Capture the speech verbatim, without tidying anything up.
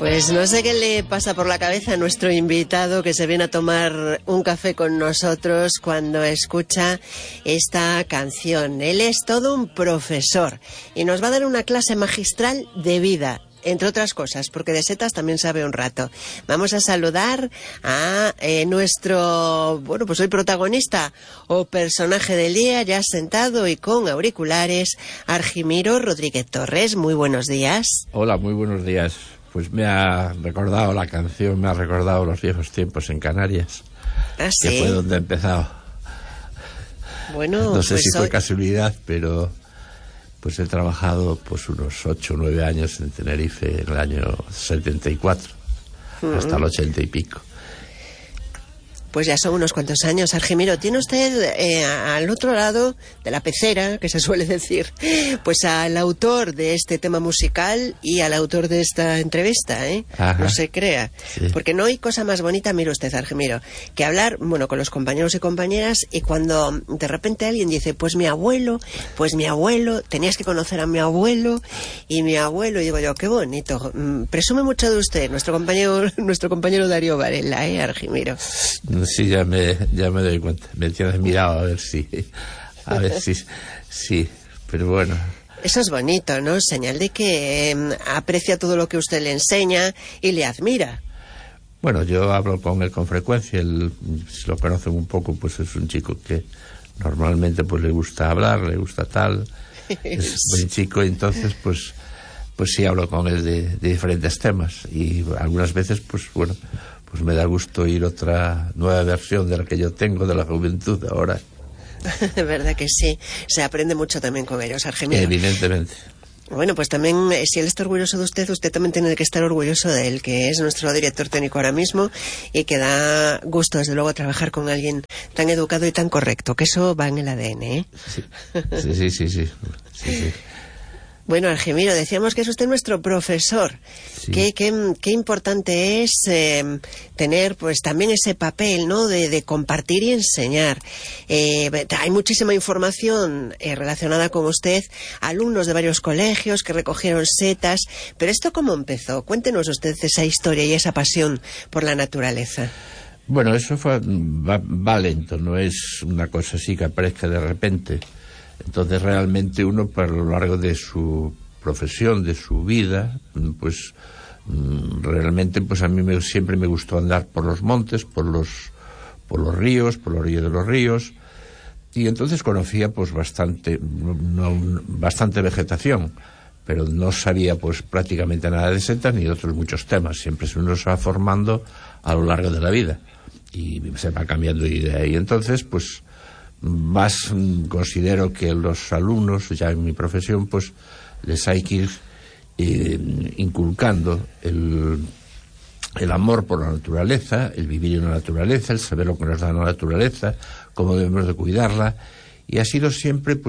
Pues no sé qué le pasa por la cabeza a nuestro invitado que se viene a tomar un café con nosotros cuando escucha esta canción. Él es todo un profesor y nos va a dar una clase magistral de vida, entre otras cosas, porque de setas también sabe un rato. Vamos a saludar a eh, nuestro, bueno, pues hoy protagonista o personaje del día, ya sentado y con auriculares, Argimiro Rodríguez Torres. Muy buenos días. Hola, muy buenos días. Pues me ha recordado la canción, me ha recordado los viejos tiempos en Canarias. ¿Ah, sí? Que fue donde he empezado. Bueno, no sé pues si fue hoy... casualidad, pero pues he trabajado pues unos ocho o nueve años en Tenerife en el año setenta y cuatro, uh-huh, hasta el ochenta y pico. Pues ya son unos cuantos años. Argimiro, tiene usted eh, al otro lado de la pecera, que se suele decir, pues al autor de este tema musical y al autor de esta entrevista, ¿eh? No se crea. Sí. Porque no hay cosa más bonita, mire usted, Argimiro, que hablar, bueno, con los compañeros y compañeras, y cuando de repente alguien dice, pues mi abuelo, pues mi abuelo, tenías que conocer a mi abuelo, y mi abuelo, y digo yo, qué bonito. Presume mucho de usted, nuestro compañero, nuestro compañero Darío Varela, ¿eh, Argimiro? Sí, ya me, ya me doy cuenta. Me tienes mirado a ver si... A ver si... Sí, pero bueno. Eso es bonito, ¿no? Señal de que eh, aprecia todo lo que usted le enseña y le admira. Bueno, yo hablo con él con frecuencia. Él, si lo conocen un poco, pues es un chico que normalmente pues le gusta hablar, le gusta tal. Es buen chico, y entonces pues... pues sí hablo con él de, de diferentes temas. Y algunas veces, pues bueno... pues me da gusto oír otra nueva versión de la que yo tengo de la juventud ahora. ¿Verdad que sí? Se aprende mucho también con ellos, Argimiro. Evidentemente. Bueno, pues también, si él está orgulloso de usted, usted también tiene que estar orgulloso de él, que es nuestro director técnico ahora mismo y que da gusto, desde luego, trabajar con alguien tan educado y tan correcto, que eso va en el A D N, ¿eh? Sí, sí, sí, sí, sí, sí, sí. Bueno, Argimiro, decíamos que es usted nuestro profesor. Sí. Qué, qué, qué importante es eh, tener pues también ese papel, ¿no?, de, de compartir y enseñar. Eh, hay muchísima información eh, relacionada con usted, alumnos de varios colegios que recogieron setas. Pero ¿esto cómo empezó? Cuéntenos usted esa historia y esa pasión por la naturaleza. Bueno, eso fue, va, va lento, no es una cosa así que aparezca de repente. Entonces realmente uno, por lo largo de su profesión, de su vida, pues realmente pues a mí me, siempre me gustó andar por los montes, por los por los ríos, por los ríos de los ríos, y entonces conocía pues bastante no, bastante vegetación, pero no sabía pues prácticamente nada de setas ni de otros muchos temas. Siempre uno se va formando a lo largo de la vida y se va cambiando de idea, y entonces pues más considero que los alumnos, ya en mi profesión, pues les hay que ir eh, inculcando el, el amor por la naturaleza, el vivir en la naturaleza, el saber lo que nos da la naturaleza, cómo debemos de cuidarla, y ha sido siempre pues